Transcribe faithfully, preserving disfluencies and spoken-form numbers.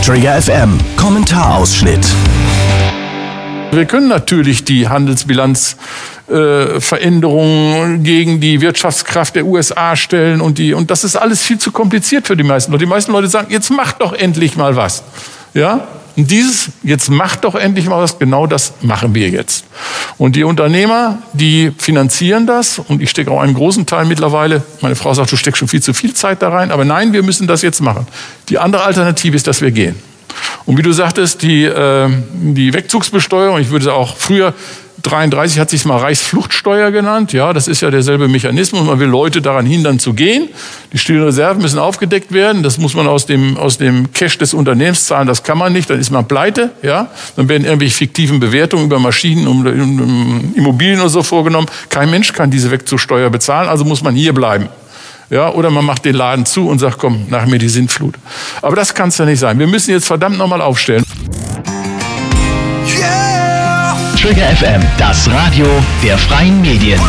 Trigger F M, Kommentarausschnitt. Wir können natürlich die Handelsbilanzveränderungen äh, gegen die Wirtschaftskraft der U S A stellen und die, und das ist alles viel zu kompliziert für die meisten Leute. Die meisten Leute sagen, jetzt macht doch endlich mal was. Ja? Und dieses, jetzt macht doch endlich mal was, genau das machen wir jetzt. Und die Unternehmer, die finanzieren das, und ich stecke auch einen großen Teil mittlerweile, meine Frau sagt, du steckst schon viel zu viel Zeit da rein, aber nein, wir müssen das jetzt machen. Die andere Alternative ist, dass wir gehen. Und wie du sagtest, die, äh, die Wegzugsbesteuerung, ich würde auch früher, dreiunddreißig hat sich mal Reichsfluchtsteuer genannt, ja, das ist ja derselbe Mechanismus, man will Leute daran hindern zu gehen. Die stillen Reserven müssen aufgedeckt werden, das muss man aus dem, aus dem Cash des Unternehmens zahlen, das kann man nicht, dann ist man pleite, ja. Dann werden irgendwelche fiktiven Bewertungen über Maschinen und um Immobilien oder so vorgenommen. Kein Mensch kann diese Wegzugssteuer bezahlen, also muss man hier bleiben. Ja, oder man macht den Laden zu und sagt, komm, nach mir die Sintflut. Aber das kann es ja nicht sein. Wir müssen jetzt verdammt nochmal aufstellen. Yeah! Trigger F M, das Radio der freien Medien.